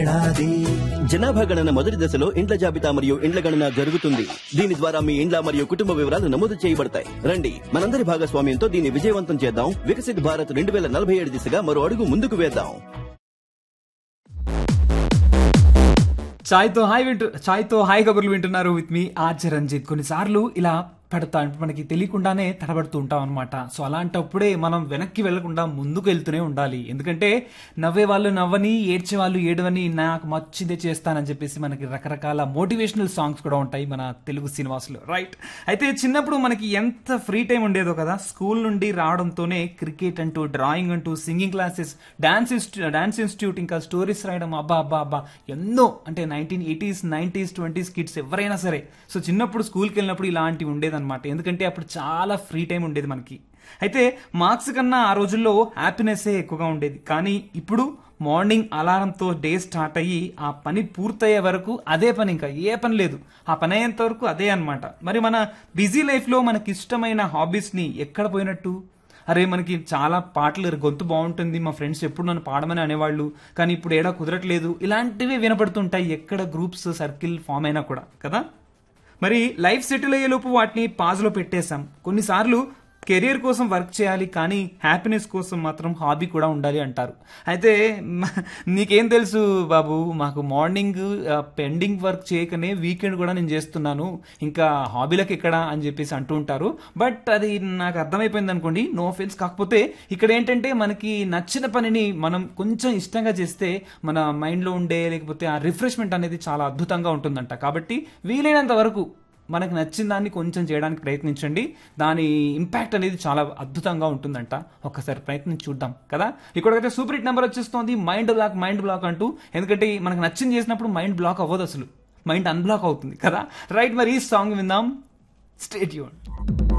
జనాభా గణన మొదటి దశలో ఇండ్ల జాబితా మరియు ఇండ్ల గణన జరుగుతుంది. దీని ద్వారా మీ ఇండ్ల మరియు కుటుంబ వివరాలు నమోదు చేయబడతాయి. రండి మనందరి భాగస్వామ్యంతో దీన్ని విజయవంతం చేద్దాం. వికసిత్ భారత్ 2047 దిశగా మరో అడుగు ముందుకు వేద్దాం. చాయ్తో హాయ్ కబుర్లు వింటున్నారు విత్ మీ ఆర్జే రంజిత్. కొన్నిసార్లు ఇలా మనకి తెలియకుండానే తడబడుతూ ఉంటాం అనమాట. సో అలాంటప్పుడే మనం వెనక్కి వెళ్లకుండా ముందుకు వెళ్తూనే ఉండాలి. ఎందుకంటే నవ్వే వాళ్ళు నవ్వని, ఏడ్చే వాళ్ళు ఏడవని, నాకు మచ్చిందే చేస్తానని చెప్పేసి మనకి రకరకాల మోటివేషనల్ సాంగ్స్ కూడా ఉంటాయి మన తెలుగు సినిమాస్లో, రైట్? అయితే చిన్నప్పుడు మనకి ఎంత ఫ్రీ టైం ఉండేదో కదా. స్కూల్ నుండి రావడంతోనే క్రికెట్ అంటూ, డ్రాయింగ్ అంటూ, సింగింగ్ క్లాసెస్, డాన్స్ ఇన్స్టిట్యూట్, ఇంకా స్టోరీస్ రాయడం, అబ్బా ఎన్నో. అంటే 1980s, 90s, 20s కిడ్స్ ఎవరైనా సరే సో చిన్నప్పుడు స్కూల్కి వెళ్ళినప్పుడు ఇలాంటివి ఉండేది అనమాట. ఎందుకంటే అప్పుడు చాలా ఫ్రీ టైం ఉండేది మనకి. అయితే మార్క్స్ కన్నా ఆ రోజుల్లో హ్యాపీనెస్సే ఎక్కువగా ఉండేది. కానీ ఇప్పుడు మార్నింగ్ అలారంతో డే స్టార్ట్ అయ్యి ఆ పని పూర్తయ్యే వరకు అదే పని, ఇంకా ఏ పని లేదు. ఆ పని అయ్యేంత వరకు అదే అనమాట. మరి మన బిజీ లైఫ్లో మనకి ఇష్టమైన హాబీస్ని ఎక్కడ పోయినట్టు? అరే మనకి చాలా పాటలు గొంతు బాగుంటుంది, మా ఫ్రెండ్స్ ఎప్పుడు నన్ను పాడమని అనేవాళ్ళు, కానీ ఇప్పుడు ఏడా కుదరట్లేదు, ఇలాంటివి వినపడుతుంటాయి ఎక్కడ గ్రూప్స్ సర్కిల్ ఫామ్ అయినా కూడా కదా. మరి లైఫ్ సెటిల్ అయ్యేలోపు వాటిని పాజ్లో పెట్టేశాం. కొన్నిసార్లు కెరీర్ కోసం వర్క్ చేయాలి, కానీ హ్యాపీనెస్ కోసం మాత్రం హాబీ కూడా ఉండాలి అంటారు. అయితే నీకేం తెలుసు బాబు, మాకు మార్నింగ్ పెండింగ్ వర్క్ చేయకనే వీకెండ్ కూడా నేను చేస్తున్నాను, ఇంకా హాబీలకు ఎక్కడ అని చెప్పేసి అంటూ ఉంటారు. బట్ అది నాకు అర్థమైపోయింది అనుకోండి, నో ఆఫెన్స్. కాకపోతే ఇక్కడ ఏంటంటే మనకి నచ్చిన పనిని మనం కొంచెం ఇష్టంగా చేస్తే మన మైండ్లో ఉండే లేకపోతే ఆ రిఫ్రెష్మెంట్ అనేది చాలా అద్భుతంగా ఉంటుందంట. కాబట్టి వీలైనంత వరకు మనకు నచ్చిన దాన్ని కొంచెం చేయడానికి ప్రయత్నించండి. దాని ఇంపాక్ట్ అనేది చాలా అద్భుతంగా ఉంటుందంట. ఒక్కసారి ప్రయత్నించి చూద్దాం కదా. ఇక్కడైతే సూపర్ హిట్ నెంబర్ వచ్చేస్తుంది, మైండ్ బ్లాక్ అంటూ. ఎందుకంటే మనకు నచ్చింది చేసినప్పుడు మైండ్ బ్లాక్ అవ్వదు, అసలు మైండ్ అన్బ్లాక్ అవుతుంది కదా, రైట్? మరి ఈ సాంగ్ విందాం, స్టే ట్యూన్డ్.